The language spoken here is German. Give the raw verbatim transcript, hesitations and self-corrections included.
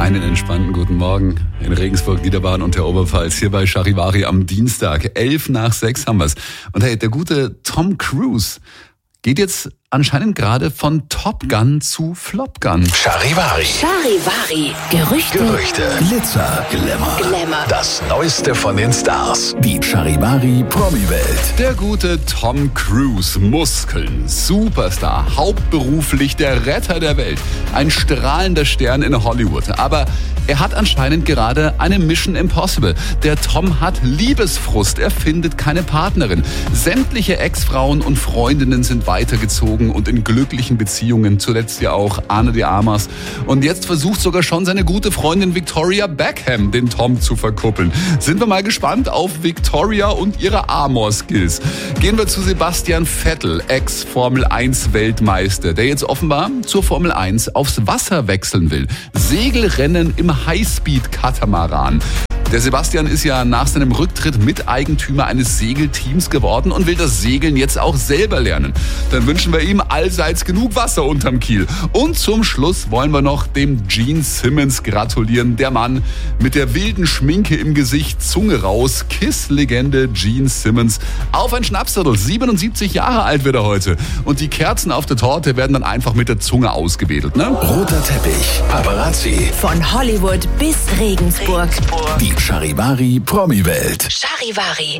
Einen entspannten guten Morgen in Regensburg, Niederbayern und der Oberpfalz. Hier bei Charivari am Dienstag. Elf nach sechs haben wir's. Und hey, der gute Tom Cruise geht jetzt anscheinend gerade von Top Gun zu Flop Gun. Charivari. Charivari. Gerüchte. Gerüchte. Glitzer. Glamour. Glamour. Das Neueste von den Stars. Die Charivari Promi-Welt. Der gute Tom Cruise, Muskeln, Superstar, hauptberuflich der Retter der Welt, ein strahlender Stern in Hollywood. Aber er hat anscheinend gerade eine Mission Impossible. Der Tom hat Liebesfrust, er findet keine Partnerin. Sämtliche Ex-Frauen und Freundinnen sind weitergezogen und in glücklichen Beziehungen, zuletzt ja auch Ana de Armas. Und jetzt versucht sogar schon seine gute Freundin Victoria Beckham, den Tom zu verkuppeln. Sind wir mal gespannt auf Victoria und ihre Amor-Skills. Gehen wir zu Sebastian Vettel, Ex-Formel eins Weltmeister, der jetzt offenbar zur Formel eins aufs Wasser wechseln will. Segelrennen im Highspeed-Katamaran. Der Sebastian ist ja nach seinem Rücktritt Miteigentümer eines Segelteams geworden und will das Segeln jetzt auch selber lernen. Dann wünschen wir ihm allseits genug Wasser unterm Kiel. Und zum Schluss wollen wir noch dem Gene Simmons gratulieren. Der Mann mit der wilden Schminke im Gesicht, Zunge raus, Kiss-Legende Gene Simmons. Auf ein Schnapszettel, siebenundsiebzig Jahre alt wird er heute. Und die Kerzen auf der Torte werden dann einfach mit der Zunge ausgewedelt, ne? Roter Teppich. Paparazzi. Von Hollywood bis Regensburg. Die Charivari Promi-Welt. Charivari.